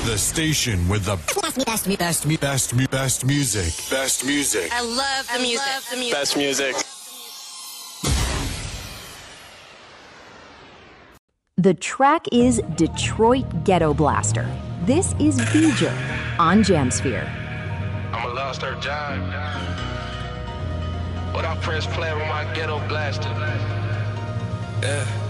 The station with the best music. Best music. I love the music. Best music. The track is Detroit Ghetto Blaster. This is Beeger on Jamsphere. I'm a lost her job. But I press play with my ghetto blaster. Yeah.